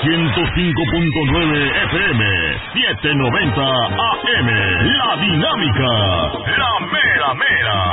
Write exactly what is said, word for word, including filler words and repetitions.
ciento cinco punto nueve F M, setecientos noventa A M. La Dinámica, la mera mera.